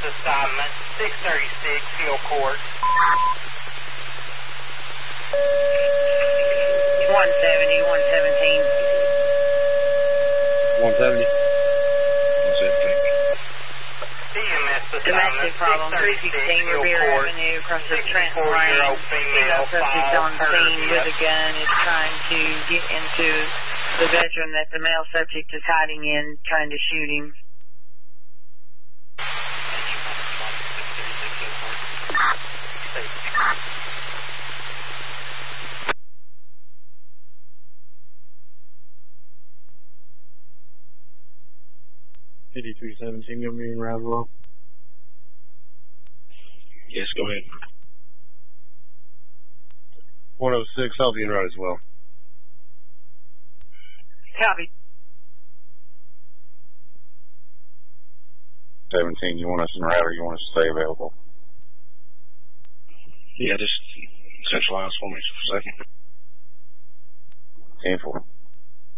assignment, 636 Hill Court. 170, 117. 170. 117. EMS Domestic problem, 316 Revere Avenue, across the Trenton Lane. Female subject on scene with a gun is trying to get into the bedroom that the male subject is hiding in, trying to shoot him. $8317 gonna be in Roswell. Yes, go ahead. 106, I'll be in right as well. Copy. 17, you want us in route or you want us to stay available? Yeah, just centralize for me for a second. 10-4.